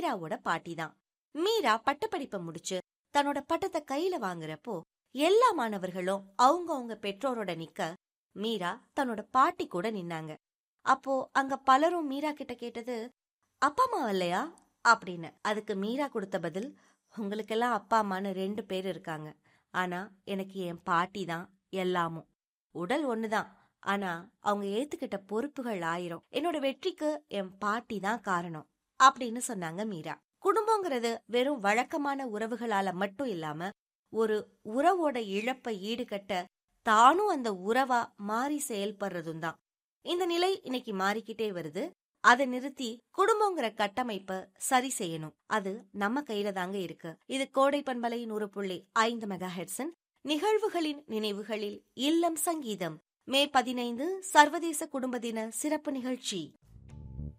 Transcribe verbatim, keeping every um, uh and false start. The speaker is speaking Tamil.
மீராவோட பாட்டி தான். மீரா பட்டப்படிப்பை முடிச்சு தன்னோட பட்டத்தை கையில வாங்குறப்போ எல்லா மாணவர்களும் அவங்க அவங்க பெற்றோரோட நிக்க மீரா தன்னோட பாட்டி கூட நின்னாங்க. அப்போ அங்க பலரும் மீரா கிட்ட கேட்டது, அப்பா அம்மா இல்லையா அப்படின்னு. அதுக்கு மீரா கொடுத்த பதில், உங்களுக்கெல்லாம் அப்பா அம்மான்னு ரெண்டு பேர் இருக்காங்க, ஆனா எனக்கு என் பாட்டி தான் எல்லாமும். உடல் ஒண்ணுதான், ஆனா அவங்க ஏத்துக்கிட்ட பொறுப்புகள் ஆயிரம். என்னோட வெற்றிக்கு என் பாட்டி தான் காரணம் அப்படின்னு சொன்னாங்க மீரா. குடும்பங்கிறது வெறும் வழக்கமான உறவுகளால மட்டும் இல்லாம ஒரு உறவோட இழப்பை ஈடுகட்ட தானும் அந்த உறவா மாறி செயல்படுறதும் தான். இந்த நிலை இன்னைக்கு மாறிக்கிட்டே வருது. அதை நிறுத்தி குடும்பங்கிற கட்டமைப்ப சரி செய்யணும். அது நம்ம கையில தாங்க இருக்கு. இது கோடை பண்பலை நூறு புள்ளி ஐந்து மெகா ஹெர்ட்ஸின் நிகழ்வுகளின் நினைவுகளில் இல்லம் சங்கீதம் மே பதினைந்து சர்வதேச குடும்ப தின சிறப்பு நிகழ்ச்சி.